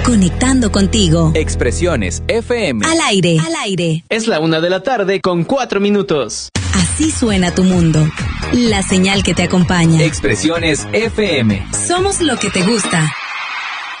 Conectando contigo. Expresiones FM. Al aire. Al aire. Es la 1:04 p.m. Así suena tu mundo. La señal que te acompaña. Expresiones FM. Somos lo que te gusta.